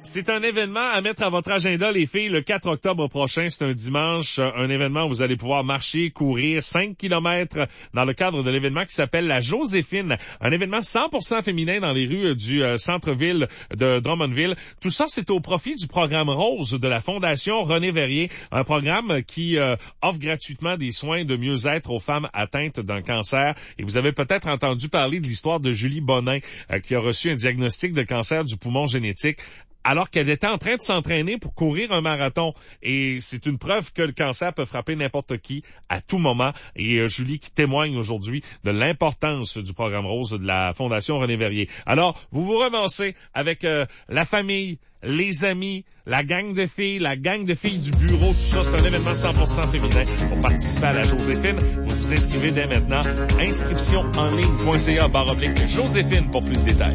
C'est un événement à mettre à votre agenda, les filles, le 4 octobre prochain. C'est un dimanche, un événement où vous allez pouvoir marcher, courir 5 kilomètres dans le cadre de l'événement qui s'appelle la Joséphine. Un événement 100% féminin dans les rues du centre-ville de Drummondville. Tout ça, c'est au profit du programme Rose de la Fondation René Verrier. Un programme qui offre gratuitement des soins de mieux-être aux femmes atteintes d'un cancer. Et vous avez peut-être entendu parler de l'histoire de Julie Bonin, qui a reçu un diagnostic de cancer du poumon génétique, alors qu'elle était en train de s'entraîner pour courir un marathon. Et c'est une preuve que le cancer peut frapper n'importe qui à tout moment. Et Julie qui témoigne aujourd'hui de l'importance du programme Rose de la Fondation René Verrier. Alors, vous vous ramassez avec la famille, les amis, la gang de filles du bureau, tout ça, c'est un événement 100% féminin. Pour participer à la Joséphine, vous vous inscrivez dès maintenant. Inscription en ligne.ca/Joséphine pour plus de détails.